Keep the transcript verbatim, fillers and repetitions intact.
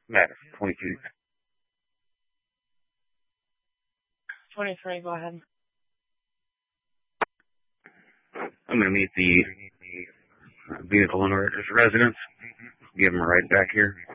Matter, twenty-two. twenty-three, go ahead. I'm going to meet the vehicle owner's residence. Give him a ride back here.